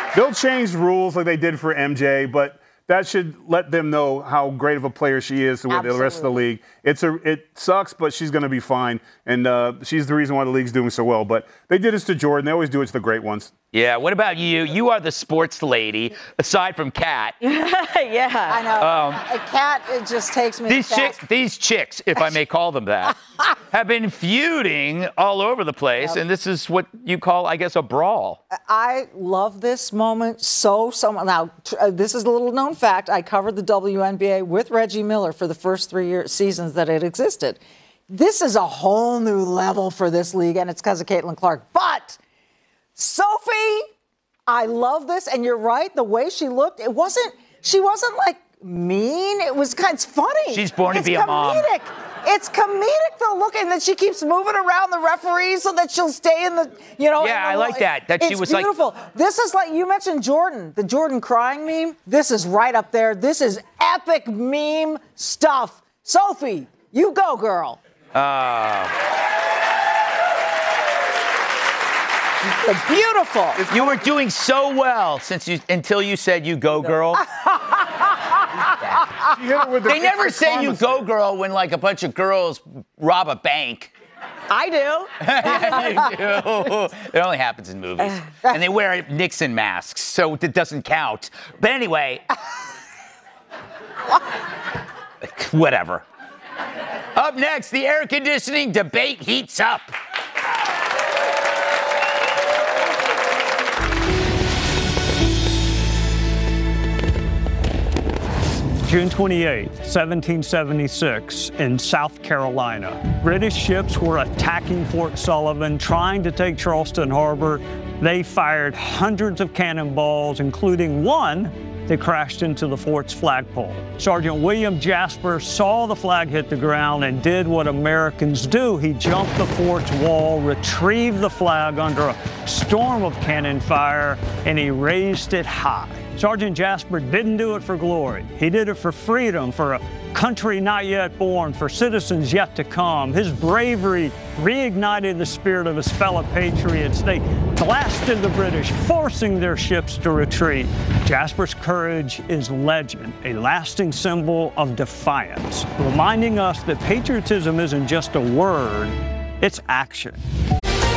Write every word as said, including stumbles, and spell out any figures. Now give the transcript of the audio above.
They'll change rules like they did for M J, but that should let them know how great of a player she is to the rest of the league. It's a, it sucks, but she's going to be fine, and uh, she's the reason why the league's doing so well. But they did this to Jordan. They always do it to the great ones. Yeah, what about you? You are the sports lady, aside from Kat. Yeah. I know. Um, a cat, it just takes me these chicks, These chicks, if I may call them that, have been feuding all over the place, yep. and this is what you call, I guess, a brawl. I love this moment so, so much. Now, uh, this is a little known fact. I covered the W N B A with Reggie Miller for the first three year, seasons that it existed. This is a whole new level for this league, and it's because of Caitlin Clark. But Sophie, I love this, and you're right. The way she looked, it wasn't. She wasn't like mean. It was kind of funny. She's born it's to be a mom. Comedic. It's comedic though. Look, and then she keeps moving around the referee so that she'll stay in the, you know. Yeah, the, I like that. That she was like. It's beautiful. This is like you mentioned Jordan, the Jordan crying meme. This is right up there. This is epic meme stuff. Sophie, you go, girl. Uh. Beautiful. You were doing so well since you until you said you go, girl. They never say you go, girl when like a bunch of girls rob a bank. I do. Yeah, you do. It only happens in movies. And they wear Nixon masks, so it doesn't count. But anyway, whatever. Up next, the air conditioning debate heats up. June twenty-eighth, seventeen seventy-six, in South Carolina. British ships were attacking Fort Sullivan, trying to take Charleston Harbor. They fired hundreds of cannonballs, including one that crashed into the fort's flagpole. Sergeant William Jasper saw the flag hit the ground and did what Americans do. He jumped the fort's wall, retrieved the flag under a storm of cannon fire, and he raised it high. Sergeant Jasper didn't do it for glory. He did it for freedom, for a country not yet born, for citizens yet to come. His bravery reignited the spirit of his fellow patriots. They blasted the British, forcing their ships to retreat. Jasper's courage is legend, a lasting symbol of defiance, reminding us that patriotism isn't just a word, it's action.